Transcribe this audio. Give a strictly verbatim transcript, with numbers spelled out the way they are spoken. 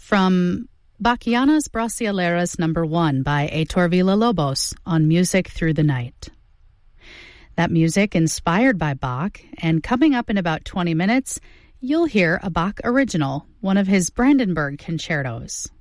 from Bachianas Brasileiras number one by Heitor Villa-Lobos on Music Through the Night. That music inspired by Bach, and coming up in about twenty minutes, you'll hear a Bach original, one of his Brandenburg concertos.